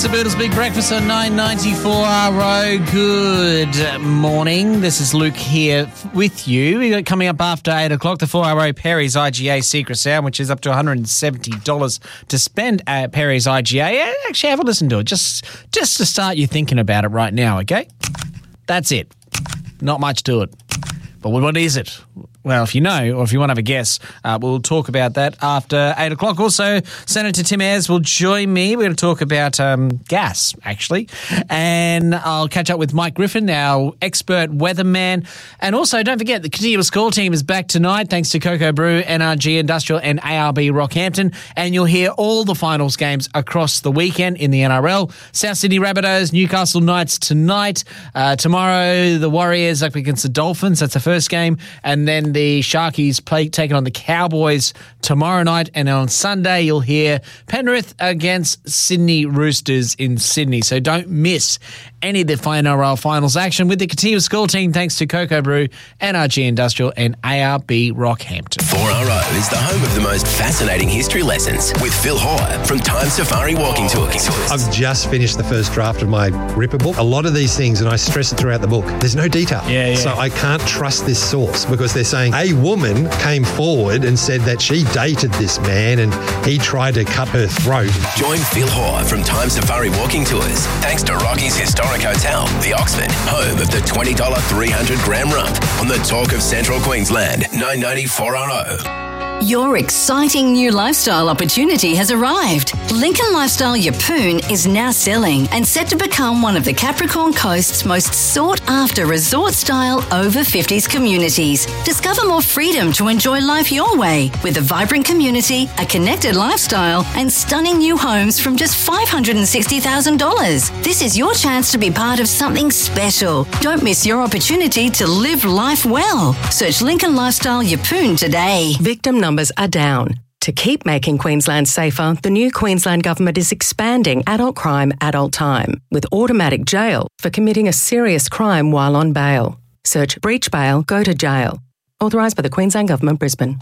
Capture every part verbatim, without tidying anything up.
The Beatles Big Breakfast on nine ninety-four R O. Good morning. This is Luke here with you. We got coming up after eight o'clock, the four R O Perry's I G A Secret Sound, which is up to one hundred seventy dollars to spend at Perry's I G A. Actually, have a listen to it, just, just to start you thinking about it right now, okay? That's it. Not much to it. But what is it? Well, if you know, or if you want to have a guess, uh, we'll talk about that after eight o'clock. Also, Senator Tim Ayres will join me. We're going to talk about um, gas, actually. And I'll catch up with Mike Griffin, our expert weatherman. And also, don't forget, the continuous call team is back tonight, thanks to Cocoa Brew, N R G Industrial, and A R B Rockhampton. And you'll hear all the finals games across the weekend in the N R L. South Sydney Rabbitohs, Newcastle Knights tonight. Uh, tomorrow, the Warriors up against the Dolphins. That's the first game. And then the Sharkies play taking on the Cowboys tomorrow night, and on Sunday you'll hear Penrith against Sydney Roosters in Sydney. So don't miss any of the N R L finals action with the continuous score team, thanks to Cocoa Brew, N R G Industrial, and A R B Rockhampton. four R O is the home of the most fascinating history lessons with Phil Hoare from Time Safari Walking Tours. I've just finished the first draft of my Ripper book. A lot of these things, and I stress it throughout the book, there's no detail. Yeah, yeah. So I can't trust this source because they're saying a woman came forward and said that she dated this man and he tried to cut her throat. Join Phil Hoare from Time Safari Walking Tours thanks to Rocky's Historic Hotel, the Oxford, home of the twenty dollars three hundred gram rump on the Talk of Central Queensland, nine ninety-four R O. Your exciting new lifestyle opportunity has arrived. Lincoln Lifestyle Yeppoon is now selling and set to become one of the Capricorn Coast's most sought-after resort-style over fifties communities. Discover more freedom to enjoy life your way with a vibrant community, a connected lifestyle, and stunning new homes from just five hundred sixty thousand dollars. This is your chance to be part of something special. Don't miss your opportunity to live life well. Search Lincoln Lifestyle Yeppoon today. Victim numbers are down. To keep making Queensland safer, the new Queensland Government is expanding adult crime, adult time, with automatic jail for committing a serious crime while on bail. Search breach bail, go to jail. Authorised by the Queensland Government, Brisbane.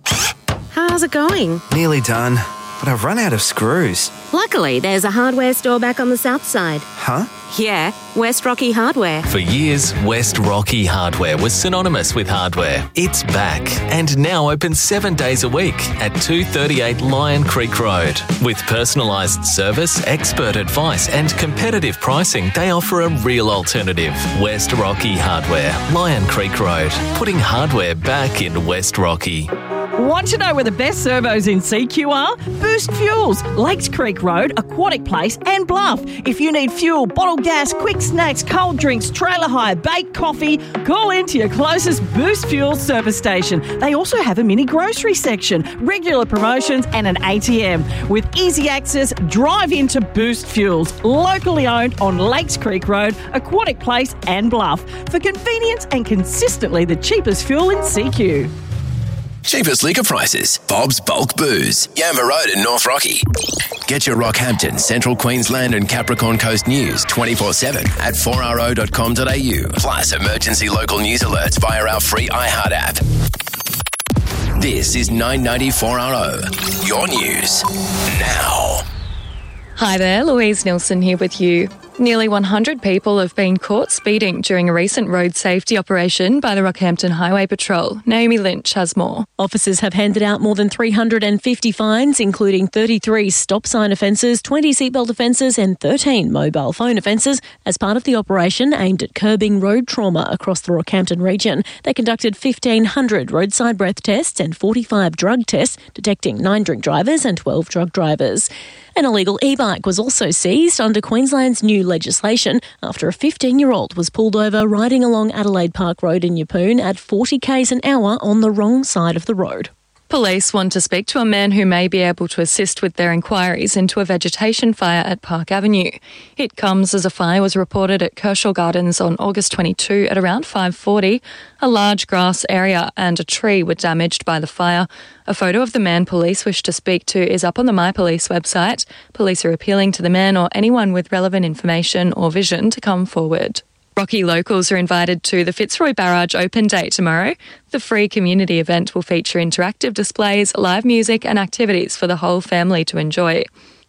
How's it going? Nearly done, but I've run out of screws. Luckily, there's a hardware store back on the south side. Huh? Yeah, West Rocky Hardware. For years, West Rocky Hardware was synonymous with hardware. It's back and now open seven days a week at two thirty-eight Lion Creek Road. With personalised service, expert advice and competitive pricing, they offer a real alternative. West Rocky Hardware, Lion Creek Road, putting hardware back in West Rocky. Want to know where the best servos in C Q are? Boost Fuels, Lakes Creek Road, Aquatic Place and Bluff. If you need fuel, bottled gas, quick snacks, cold drinks, trailer hire, baked coffee, call into your closest Boost Fuels service station. They also have a mini grocery section, regular promotions and an A T M. With easy access, drive into Boost Fuels, locally owned on Lakes Creek Road, Aquatic Place and Bluff. For convenience and consistently the cheapest fuel in C Q. Cheapest liquor prices. Bob's Bulk Booze. Yamba Road in North Rocky. Get your Rockhampton, Central Queensland and Capricorn Coast news twenty-four seven at four r o dot com dot a u. Plus emergency local news alerts via our free iHeart app. This is nine ninety-four R O. Your news now. Hi there, Louise Nilsson here with you. Nearly one hundred people have been caught speeding during a recent road safety operation by the Rockhampton Highway Patrol. Naomi Lynch has more. Officers have handed out more than three hundred fifty fines, including thirty-three stop sign offences, twenty seatbelt offences and thirteen mobile phone offences as part of the operation aimed at curbing road trauma across the Rockhampton region. They conducted fifteen hundred roadside breath tests and forty-five drug tests, detecting nine drink drivers and twelve drug drivers. An illegal e-bike was also seized under Queensland's new legislation after a fifteen-year-old was pulled over riding along Adelaide Park Road in Yeppoon at forty kays an hour on the wrong side of the road. Police want to speak to a man who may be able to assist with their inquiries into a vegetation fire at Park Avenue. It comes as a fire was reported at Kershaw Gardens on August twenty-second at around five forty. A large grass area and a tree were damaged by the fire. A photo of the man police wish to speak to is up on the My Police website. Police are appealing to the man or anyone with relevant information or vision to come forward. Rocky locals are invited to the Fitzroy Barrage Open Day tomorrow. The free community event will feature interactive displays, live music and activities for the whole family to enjoy.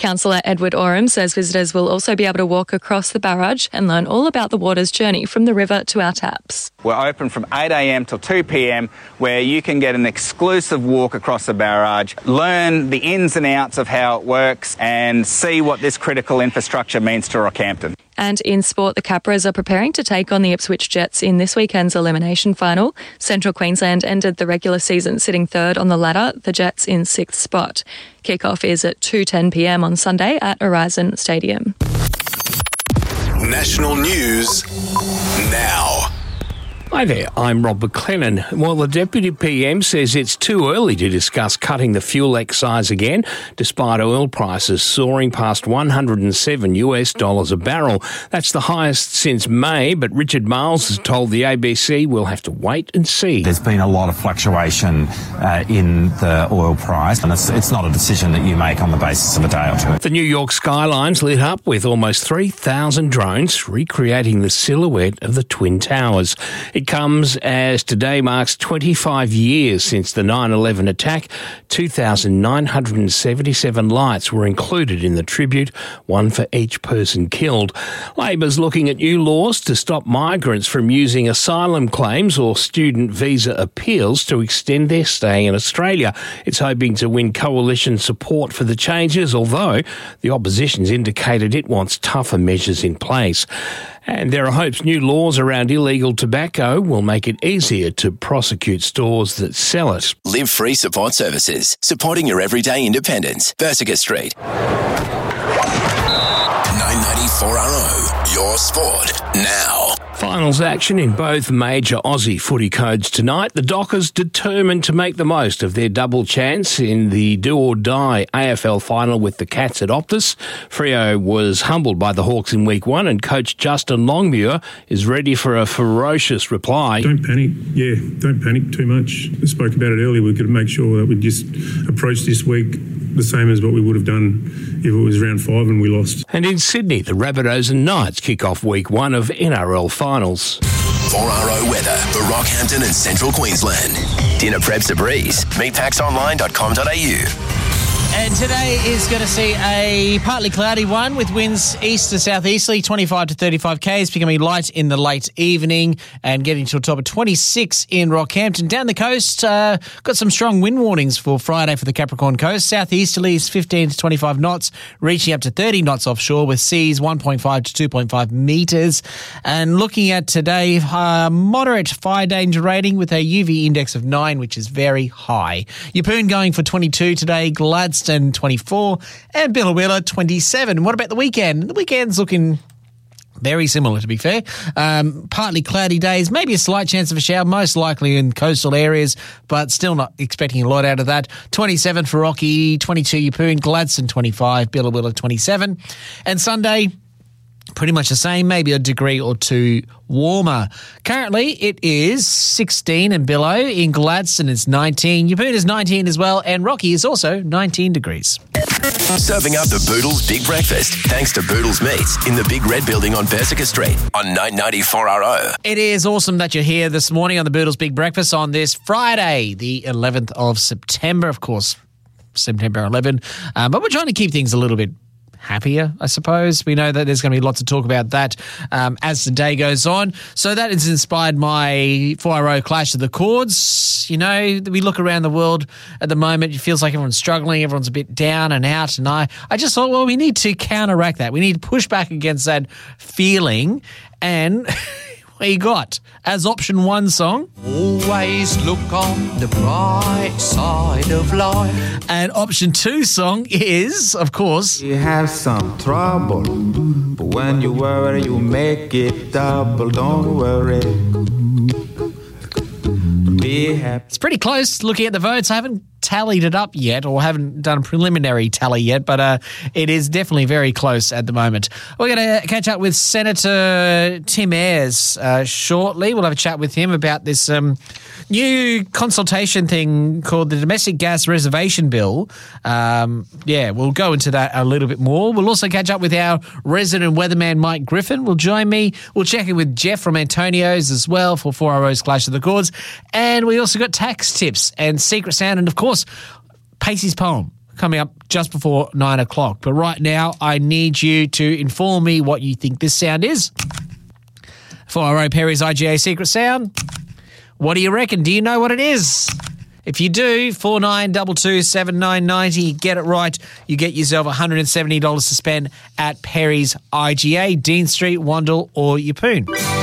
Councillor Edward Oram says visitors will also be able to walk across the barrage and learn all about the water's journey from the river to our taps. We're open from eight a m till two p m where you can get an exclusive walk across the barrage, learn the ins and outs of how it works and see what this critical infrastructure means to Rockhampton. And in sport, the Capras are preparing to take on the Ipswich Jets in this weekend's elimination final. Central Queensland ended the regular season sitting third on the ladder, the Jets in sixth spot. Kickoff is at two ten p m on Sunday at Horizon Stadium. National news now. Hi there, I'm Rob McLennan. Well, the Deputy P M says it's too early to discuss cutting the fuel excise again, despite oil prices soaring past one hundred seven US dollars a barrel. That's the highest since May, but Richard Miles has told the A B C we'll have to wait and see. There's been a lot of fluctuation uh, in the oil price, and it's, it's not a decision that you make on the basis of a day or two. The New York skyline's lit up with almost three thousand drones recreating the silhouette of the Twin Towers. It comes as today marks twenty-five years since the nine eleven attack. two thousand nine hundred seventy-seven lights were included in the tribute, one for each person killed. Labor's looking at new laws to stop migrants from using asylum claims or student visa appeals to extend their stay in Australia. It's hoping to win coalition support for the changes, although the opposition's indicated it wants tougher measures in place. And there are hopes new laws around illegal tobacco will make it easier to prosecute stores that sell it. Live Free Support Services, supporting your everyday independence. Versica Street. nine ninety-four R O, your sport now. Finals action in both major Aussie footy codes tonight. The Dockers determined to make the most of their double chance in the do-or-die A F L final with the Cats at Optus. Freo was humbled by the Hawks in week one, and coach Justin Longmuir is ready for a ferocious reply. Don't panic. Yeah, don't panic too much. I spoke about it earlier. We've got to make sure that we just approach this week the same as what we would have done if it was round five and we lost. And in Sydney, the Rabbitohs and Knights kick off week one of N R L finals. four R O weather for Rockhampton and Central Queensland. Dinner prep's a breeze. meat packs online dot com dot a u. And today is going to see a partly cloudy one with winds east to southeasterly, twenty-five to thirty-five k's, becoming light in the late evening and getting to a top of twenty-six in Rockhampton. Down the coast, uh, got some strong wind warnings for Friday for the Capricorn Coast. Southeasterly is fifteen to twenty-five knots, reaching up to thirty knots offshore with seas one point five to two point five metres. And looking at today, uh, moderate fire danger rating with a U V index of nine, which is very high. Yeppoon going for twenty-two today, Gladstone twenty-four, and Billawilla twenty-seven. What about the weekend? The weekend's looking very similar, to be fair. Um, partly cloudy days, maybe a slight chance of a shower, most likely in coastal areas, but still not expecting a lot out of that. twenty-seven for Rocky, twenty-two Yeppoon, Gladstone twenty-five, Billawilla twenty-seven. And Sunday, pretty much the same, maybe a degree or two warmer. Currently, it is sixteen and below. In Gladstone, it's nineteen. Yeppoon is nineteen as well, and Rocky is also nineteen degrees. Serving up the Boodles Big Breakfast, thanks to Boodles Meats in the Big Red Building on Versica Street on nine ninety-four R O. It is awesome that you're here this morning on the Boodles Big Breakfast on this Friday, the eleventh of September, of course, September eleventh. Um, but we're trying to keep things a little bit happier, I suppose. We know that there's going to be lots to talk about that um, as the day goes on. So that has inspired my four R O Clash of the Chords. You know, we look around the world at the moment, it feels like everyone's struggling, everyone's a bit down and out, and I, I just thought, well, we need to counteract that. We need to push back against that feeling, and what you got as option one song? Always look on the bright side of life. And option two song is, of course, you have some trouble, but when you worry, you make it double. Don't worry. Be happy. It's pretty close looking at the votes. I haven't tallied it up yet, or haven't done a preliminary tally yet, but uh, it is definitely very close at the moment. We're going to catch up with Senator Tim Ayres uh, shortly. We'll have a chat with him about this um, new consultation thing called the Domestic Gas Reservation Bill. Um, yeah, we'll go into that a little bit more. We'll also catch up with our resident weatherman, Mike Griffin, will join me. We'll check in with Jeff from Antonio's as well for four R O's Clash of the Chords. And we also got tax tips and Secret Sound, and of course, Pacey's poem. coming up just before nine o'clock. But right now, I need you to inform me what you think this sound is. four R O Perry's I G A Secret Sound. What do you reckon? Do you know what it is? If you do, four nine two two seven nine nine zero, get it right, you get yourself one hundred seventy dollars to spend at Perry's I G A, Dean Street, Wandle or Yeppoon.